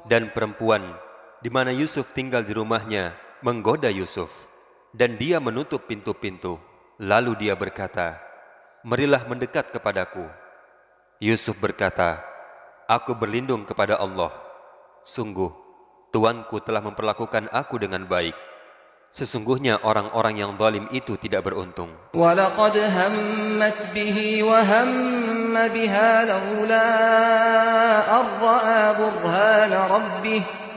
Dan perempuan di mana Yusuf tinggal di rumahnya menggoda Yusuf, dan dia menutup pintu-pintu. Lalu dia berkata, "Marilah mendekat kepadaku." Yusuf berkata, "Aku berlindung kepada Allah. Sungguh, tuanku telah memperlakukan aku dengan baik. Sesungguhnya orang-orang yang zalim itu tidak beruntung." وَلَقَدْ هَمَّتْ بِهِ وَهَمَّ بِهَا لَوْلَا أَن رَّأَىٰ بُرْهَانَ رَبِّهِ